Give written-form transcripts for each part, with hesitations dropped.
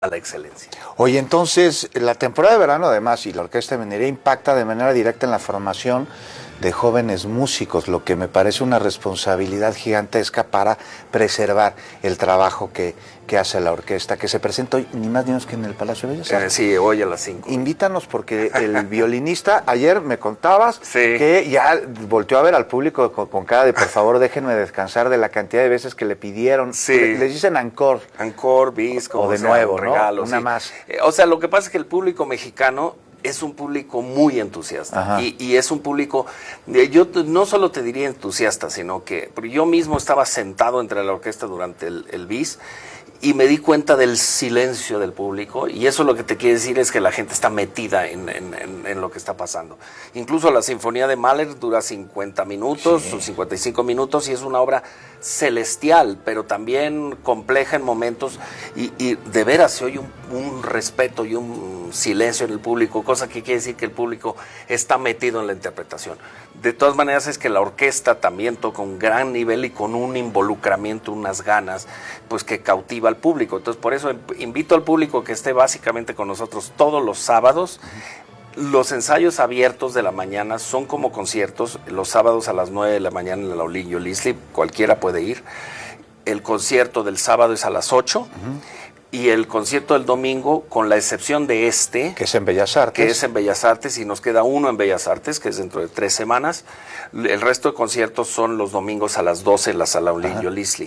a la excelencia. Oye, entonces, la temporada de verano además y la Orquesta de Minería impacta de manera directa en la formación de jóvenes músicos, lo que me parece una responsabilidad gigantesca para preservar el trabajo que hace la orquesta, que se presenta hoy ni más ni menos que en el Palacio de Bellas Artes. Sí, hoy a las 5. Invítanos porque el violinista, ayer me contabas que ya volteó a ver al público con cara de por favor déjenme descansar de la cantidad de veces que le pidieron. Les dicen encore. Encore, bis, o de nuevo, ¿no? Regalo, una más. O sea, lo que pasa es que el público mexicano es un público muy entusiasta y es un público, yo no solo te diría entusiasta, sino que yo mismo estaba sentado entre la orquesta durante el bis y me di cuenta del silencio del público, y eso lo que te quiere decir es que la gente está metida en lo que está pasando. Incluso la Sinfonía de Mahler dura 50 minutos o 55 minutos y es una obra celestial, pero también compleja en momentos, y de veras se oye un respeto y un silencio en el público, cosa que quiere decir que el público está metido en la interpretación. De todas maneras es que la orquesta también toca un gran nivel y con un involucramiento, unas ganas, pues que cautiva al público. Entonces por eso invito al público que esté básicamente con nosotros todos los sábados. Los ensayos abiertos de la mañana son como conciertos, los sábados a las 9 de la mañana en la Olin Lisli, cualquiera puede ir. El concierto del sábado es a las 8. Y el concierto del domingo, con la excepción de que es en Bellas Artes. Que es en Bellas Artes, y nos queda uno en Bellas Artes, que es dentro de 3 semanas. El resto de conciertos son los domingos a las 12 en la sala Olin Lisli.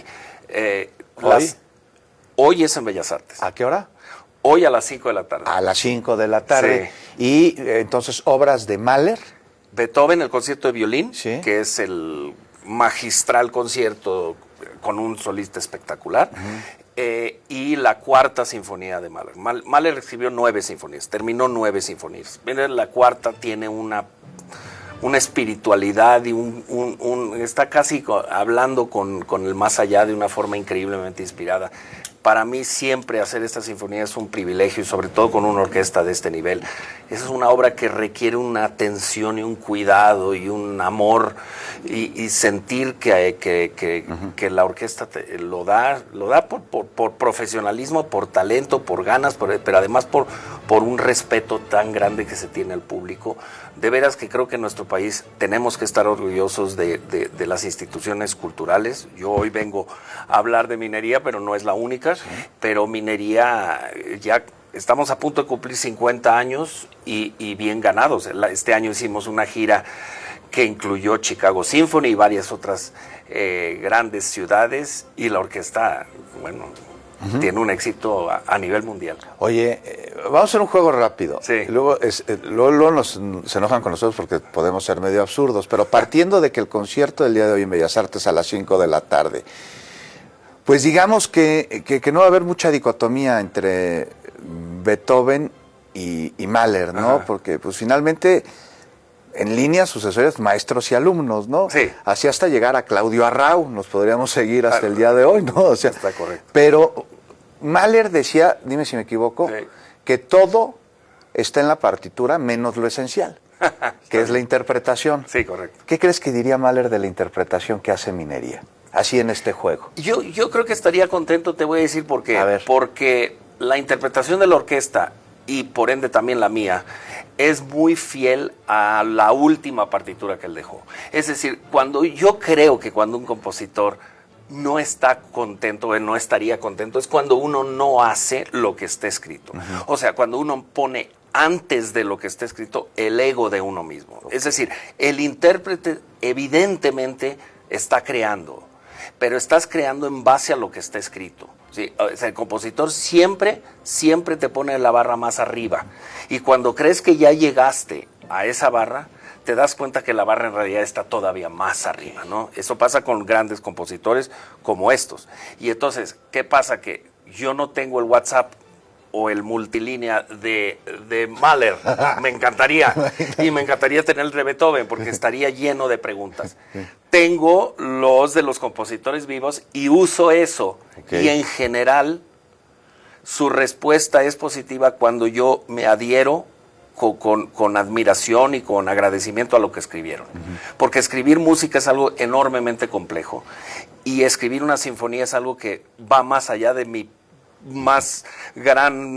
Hoy es en Bellas Artes. ¿A qué hora? Hoy a las 5 de la tarde. A las 5 de la tarde. Sí. Y entonces, obras de Mahler. Beethoven, el concierto de violín, que es el magistral concierto con un solista espectacular. Y la cuarta sinfonía de Mahler. Mahler escribió 9 sinfonías, terminó 9 sinfonías. La cuarta tiene una espiritualidad y está casi hablando con el más allá de una forma increíblemente inspirada. Para mí siempre hacer esta sinfonía es un privilegio, y sobre todo con una orquesta de este nivel. Esa es una obra que requiere una atención y un cuidado y un amor, y sentir que la orquesta lo da por profesionalismo, por talento, por ganas, pero además por un respeto tan grande que se tiene al público. De veras que creo que en nuestro país tenemos que estar orgullosos de las instituciones culturales. Yo hoy vengo a hablar de minería, pero no es la única. Pero minería, ya estamos a punto de cumplir 50 años y bien ganados. Este año hicimos una gira que incluyó Chicago Symphony y varias otras grandes ciudades, y la orquesta, bueno, tiene un éxito a nivel mundial. Oye, vamos a hacer un juego rápido. Sí. Luego se enojan con nosotros porque podemos ser medio absurdos, pero partiendo de que el concierto del día de hoy en Bellas Artes a las 5 de la tarde, pues digamos que no va a haber mucha dicotomía entre Beethoven y Mahler, ¿no? Porque pues finalmente en líneas sucesorias, maestros y alumnos, ¿no? Sí. Así hasta llegar a Claudio Arrau, nos podríamos seguir hasta el día de hoy, ¿no? O sea, está correcto. Pero Mahler decía, dime si me equivoco, que todo está en la partitura menos lo esencial, que es la interpretación. Sí, correcto. ¿Qué crees que diría Mahler de la interpretación que hace Minería? Así en este juego. Yo creo que estaría contento, te voy a decir por qué. A ver. Porque la interpretación de la orquesta, y por ende también la mía, es muy fiel a la última partitura que él dejó. Es decir, yo creo que cuando un compositor no está contento, no estaría contento, es cuando uno no hace lo que está escrito. O sea, cuando uno pone antes de lo que está escrito el ego de uno mismo. Es decir, el intérprete evidentemente está creando, pero estás creando en base a lo que está escrito. Sí, o sea, el compositor siempre te pone la barra más arriba, y cuando crees que ya llegaste a esa barra, te das cuenta que la barra en realidad está todavía más arriba, ¿no? Eso pasa con grandes compositores como estos. Y entonces, ¿qué pasa? Que yo no tengo el WhatsApp o el multilínea de Mahler. Me encantaría. Y me encantaría tener el de Beethoven, porque estaría lleno de preguntas. Tengo los de los compositores vivos y uso eso. Y en general, su respuesta es positiva cuando yo me adhiero con admiración y con agradecimiento a lo que escribieron. Porque escribir música es algo enormemente complejo, y escribir una sinfonía es algo que va más allá de más gran